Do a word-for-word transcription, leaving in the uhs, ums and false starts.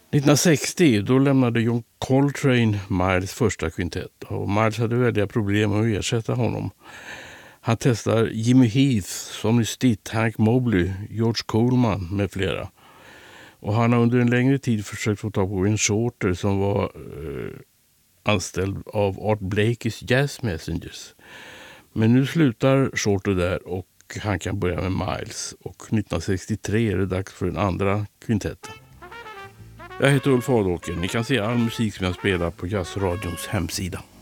nittonhundrasextio då lämnade John Coltrane Miles första kvintett och Miles hade väldiga problem med att ersätta honom. Han testar Jimmy Heath, Sonny Stitt, Hank Mobley, George Coleman med flera. Och han har under en längre tid försökt få tag på en Shorter som var eh, anställd av Art Blakey's Jazz Messengers. Men nu slutar Shorter där och han kan börja med Miles. Och nittonhundrasextiotre är det dags för den andra kvintetten. Jag heter Ulf Adåker. Ni kan se all musik som jag spelar på Jazzradions hemsida.